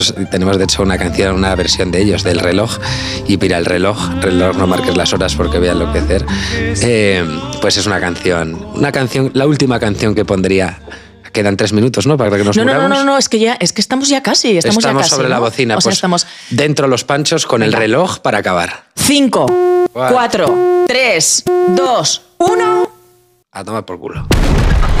Tenemos de hecho una canción, una versión de ellos, del reloj. Y mira, el reloj, no marques las horas porque voy a enloquecer. Pues es una canción, la última canción que pondría. Quedan 3 minutos, ¿no? Para que nos muramos. No, es que estamos ya casi. Estamos ya casi, sobre la bocina, o sea, pues estamos dentro los panchos con el reloj para acabar. 5, 4, 3, 2, 1... A tomar por culo.